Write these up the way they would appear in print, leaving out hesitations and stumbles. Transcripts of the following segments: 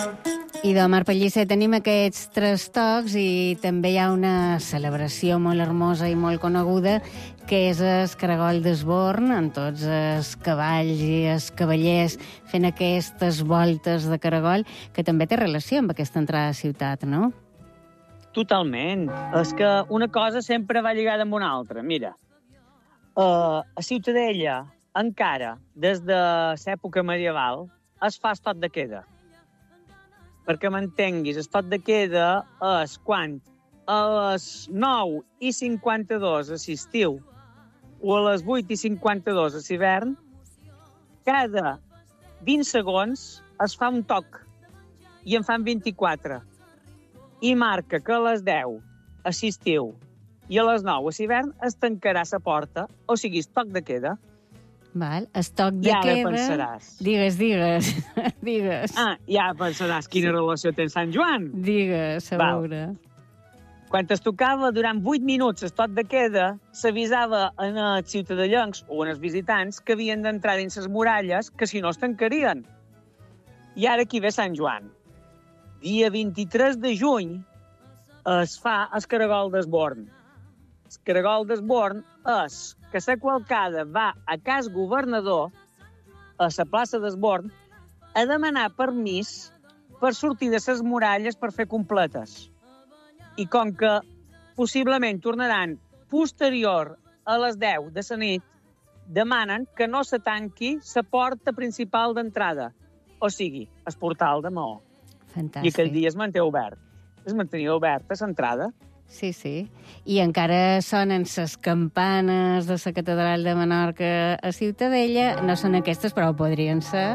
I de Mar Pellicer tenim aquests 3 tocs i també hi ha una celebració molt hermosa i molt coneguda que és el caragol d'Esborn, amb tots els cavalls i els cavallers fent aquestes voltes de caragol, que també té relació amb aquesta entrada a ciutat, no? Totalment. És que una cosa sempre va lligada amb una altra. Mira, a Ciutadella, encara, des de l'època medieval, es fa estat de queda. Perquè m'entenguis, el toc de queda és quan a les 9:52 a l'estiu o a les 8:52 a l'hivern, cada 20 segons es fa un toc i en fan 24. I marca que a les 10 a l'estiu i a les 9 a l'hivern es tancarà la porta, o sigui, el toc de queda. Val, el toc de queda... I ara pensaràs... Digues. Ja pensaràs quina relació té Sant Joan. Digues, segura. Quan es tocava durant 8 minuts el toc de queda, s'avisava als ciutadellencs o als visitants que havien d'entrar dins les muralles, que si no es tancarien. I ara aquí ve Sant Joan. Dia 23 de juny es fa el caragol d'Esborn. El caragol d'Esborn és que la qualcada va a cas governador, a la plaça d'Esborn, a demanar permís per sortir de les muralles per fer completes. I com que possiblement tornaran posterior a les 10 de la nit, demanen que no se tanqui la porta principal d'entrada, o sigui, el portal de Maó. Fantàstic. I aquell dia es manté obert. Es mantenia oberta l'entrada. Sí, sí. I encara sonen les campanes de la catedral de Menorca a Ciutadella. No són aquestes, però podrien ser.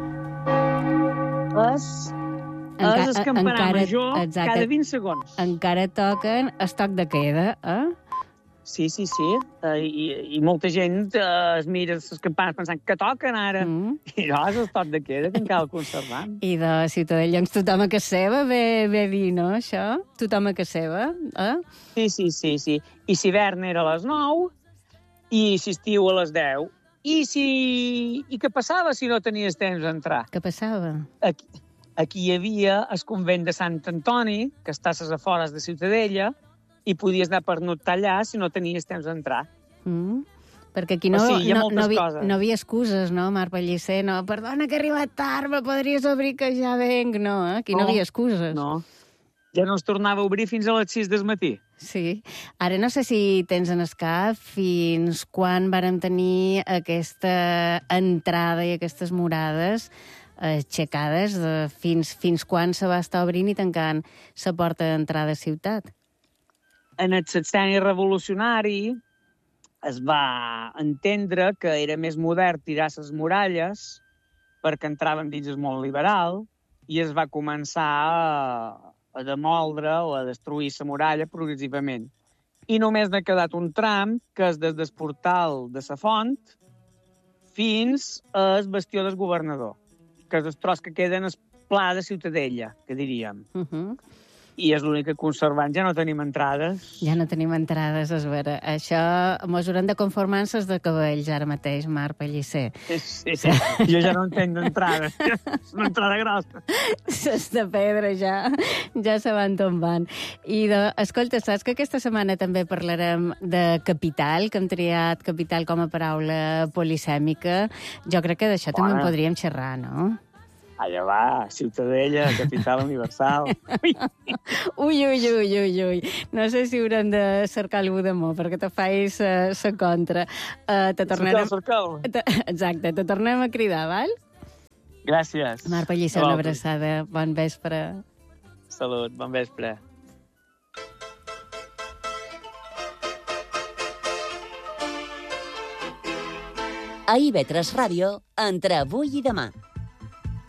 És el campanar major cada 20 segons. Encara toquen el toc de queda, eh? Sí. I molta gent es mira les campanes pensant que toquen ara. I no, és el toc de queda que encara el conservant. I de Ciutadella, tothom a casa seva ve dir, no, això? Tothom a casa seva, eh? Sí. I l'hivern era a les 9 i l'estiu a les 10. I què passava si no tenies temps d'entrar? Què passava? Aquí hi havia el convent de Sant Antoni, que està a les afores de Ciutadella, i podies anar per notar allà si no tenies temps d'entrar. Perquè aquí no havia excuses, no, Mar Pellicer? No, perdona que he arribat tard, me podries obrir que ja venc, no, eh? Aquí no havia excuses. No, ja no es tornava a obrir fins a les 6 del matí. Sí. Ara no sé si tens en el cap fins quan vàrem tenir aquesta entrada i aquestes murades aixecades, fins quan se va estar obrint i tancant la porta d'entrada a ciutat. En el sexenni revolucionari es va entendre que era més modern tirar les muralles perquè entraven dins el món liberal i es va començar a demoldre o a destruir la muralla progressivament. I només n'ha quedat un tram, que és des del portal de la Font fins al bastió del governador, que és el tros que queda en el pla de Ciutadella, que diríem. I és l'únic que conservant, ja no tenim entrades. Ja no tenim entrades, és vera. Això mos haurem de conformar amb les de cabells ara mateix, Mar Pellicer. Sí. Jo ja no entenc d'entrades. És una entrada grossa. Les de pedra ja se van tombant. I, escolta, saps que aquesta setmana també parlarem de capital, que hem triat capital com a paraula polisèmica? Jo crec que d'això també en podríem xerrar, no? Allà va, Ciutadella, capital universal. Ui. No sé si haurem de cercar algú de mo, perquè te faig la contra. Cercar. Exacte, te tornem a cridar, val? Gràcies. Mar Pellicer, una abraçada. Bon vespre. Salut, bon vespre. A IB3 Ràdio, entre avui i demà.